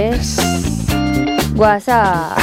WhatsApp.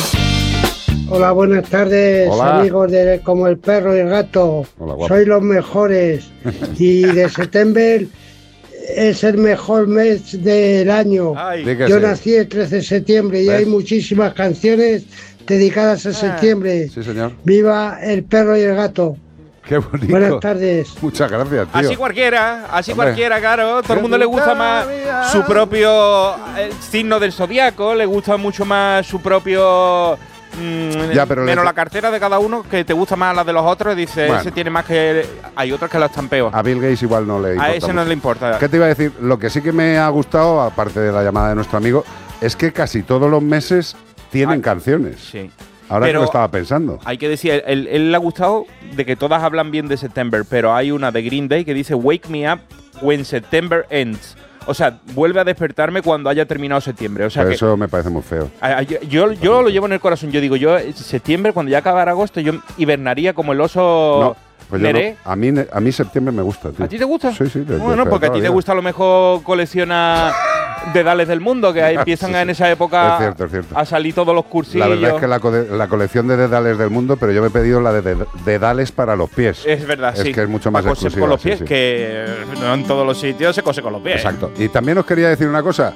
Hola, buenas tardes, Hola. amigos de Como el Perro y el Gato. Hola, guapo. Sois los mejores. Y de septiembre es el mejor mes del año. Ay, Di que Yo sí. nací el 13 de septiembre y ¿Ves? hay muchísimas canciones dedicadas a septiembre. Sí, señor. ¡Viva el perro y el gato! Qué bonito. Buenas tardes. Muchas gracias, tío. así cualquiera, Hombre. claro. Todo el mundo le gusta más su propio signo del zodiaco, le gusta mucho más su propio. Ya, pero menos la cartera de cada uno, que te gusta más la de los otros, y dice, Bueno. ese tiene más que. Hay otros que lo están peor. A Bill Gates igual no le importa A ese no mucho. le importa. ¿Qué te iba a decir? Lo que sí que me ha gustado, aparte de la llamada de nuestro amigo, es que casi todos los meses tienen Ay, canciones. Sí. Ahora que Pero lo estaba pensando. hay que decir, él le ha gustado de que todas hablan bien de September, pero hay una de Green Day que dice Wake me up when September ends. O sea, vuelve a despertarme cuando haya terminado septiembre. O sea Pero que eso me parece muy feo. yo lo llevo en el corazón. Yo digo, septiembre, cuando ya acabara agosto, yo hibernaría como el oso No, pues yo Neré. no. A mí septiembre me gusta, tío. ¿A ti te gusta? Sí, sí. Bueno, porque a ti te gusta a lo mejor colecciona dedales del mundo, que ahí empiezan Sí, sí. en esa época Es cierto, es cierto. a salir todos los cursillos. La verdad es que la colección de dedales del mundo, pero yo me he pedido la de dedales para los pies. Es verdad, Es sí. que es mucho más Para coser exclusiva, con los sí, pies, sí. que no en todos los sitios se cose con los pies. Exacto. Y también os quería decir una cosa.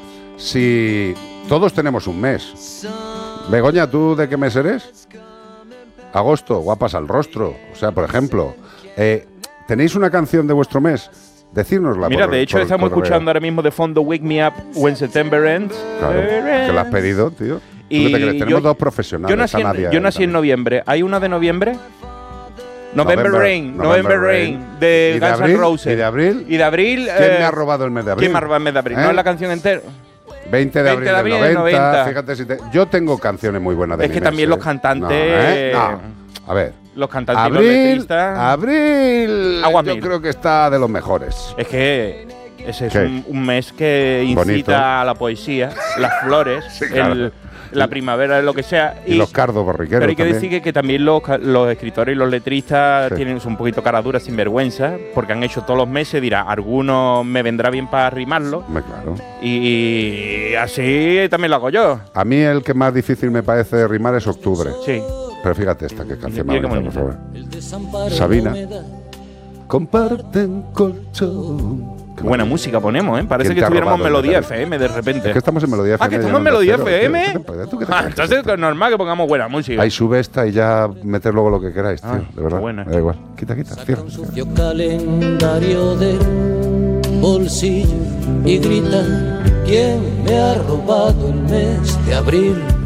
Si todos tenemos un mes. Begoña, ¿tú de qué mes eres? Agosto, guapas al rostro. O sea, por ejemplo, ¿tenéis una canción de vuestro mes? Decírnosla. Mira, por- de hecho por estamos correo. escuchando ahora mismo de fondo Wake Me Up When September Ends. Claro, que la has pedido, tío. ¿Tú qué te crees? Tenemos dos profesionales. Yo nací, está Nadia yo nací en también. noviembre. ¿Hay una de noviembre? November Rain, de ¿Y de Guns N' abril? Roses. ¿Y de abril? Y de abril. ¿Quién me ha robado el mes de abril? ¿Quién me ha robado el mes de abril? ¿Eh? No es la canción entera. 20 de abril, 20 de abril del del 90. 90. Fíjate si yo tengo canciones muy buenas de Es mi que mes, también los cantantes. No. A ver. Los cantantes y los Abril, letristas. yo mil. creo que está de los mejores. Es que ese es ¿Qué? un mes que incita Bonito. a la poesía, las flores, Sí, claro. la primavera, lo que sea. Y los cardos borriqueros. Pero hay que también. decir que también los escritores y los letristas Sí. tienen un poquito cara dura, sin vergüenza, porque han hecho todos los meses, dirá, algunos me vendrá bien para rimarlo, Hombre, claro. y así también lo hago yo. A mí el que más difícil me parece de rimar es octubre. Sí. Pero fíjate esta que canción Mira qué más bonita, por bonita. favor. Sabina. Comparten colchón. Qué Buena bonito. música ponemos, ¿eh? Parece ¿Quién que te ha estuviéramos en robado el Melodía detalle? FM de repente. Es que estamos en Melodía FM. Ah, que ya estamos en no Melodía Onda Cero, FM. tío. ¿Tú qué te Ah, crees? entonces es normal que pongamos buena música. Ahí sube esta y ya meter luego lo que queráis, tío. Ay, de verdad. qué buena. Da igual. Quita, cierra. Un sucio calendario del bolsillo y gritan: ¿quién me ha robado el mes de abril?